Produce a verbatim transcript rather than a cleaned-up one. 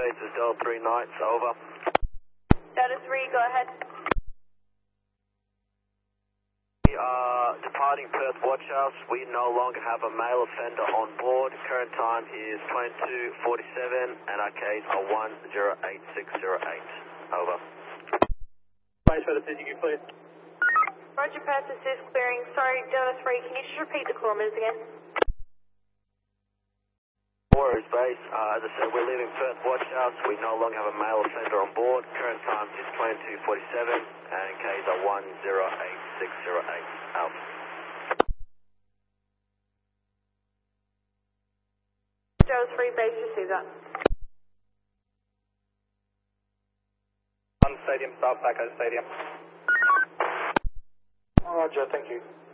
this is Delta three Knights, over. Delta three, go ahead. We are departing Perth Watch House. We no longer have a male offender on board. Current time is twenty-two forty-seven and our Ks are one zero eight six zero eight. Over. Place for the P G, please. Roger, Perth assist clearing. Sorry, Delta three, can you just repeat the kilometres again? Warriors Base, uh, as I said, we're leaving Perth Watch House. We no longer have a male offender on board. Current time is twenty-two forty-seven and Ks are one zero eight six zero eight. Out. Delta three, base, receive that. On stadium, start back at stadium. Roger, thank you.